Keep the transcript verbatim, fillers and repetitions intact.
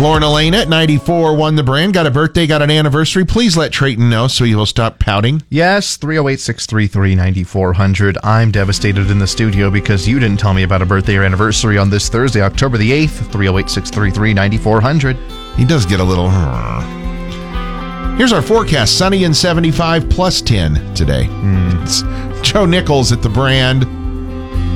Lorna Lane at ninety-four won the brand. Got a birthday, got an anniversary. Please let Trayton know so he will stop pouting. Yes, three oh eight, six three three, nine four hundred. I'm devastated in the studio because you didn't tell me about a birthday or anniversary on this Thursday, October the eighth. three oh eight, six three three, nine four hundred. He does get a little... Here's our forecast. Sunny and seventy-five plus ten today. Mm. It's Joe Nichols at the brand.